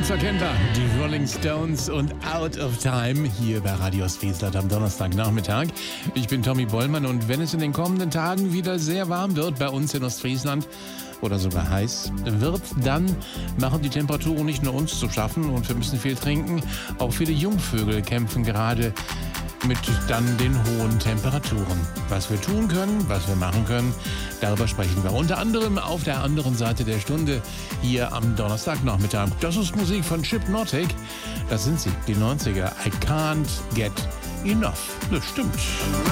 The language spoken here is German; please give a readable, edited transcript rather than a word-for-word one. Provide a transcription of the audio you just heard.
Unverkennbar, die Rolling Stones und Out of Time hier bei Radio Ostfriesland am Donnerstagnachmittag. Ich bin Tommy Bollmann und wenn es in den kommenden Tagen wieder sehr warm wird bei uns in Ostfriesland oder sogar heiß wird, dann machen die Temperaturen nicht nur uns zu schaffen und wir müssen viel trinken. Auch viele Jungvögel kämpfen gerade mit dann den hohen Temperaturen. Was wir tun können, was wir machen können, darüber sprechen wir unter anderem auf der anderen Seite der Stunde hier am Donnerstagnachmittag. Das ist Musik von Hypnotic. Das sind sie, die 90er. I can't get enough. Das stimmt.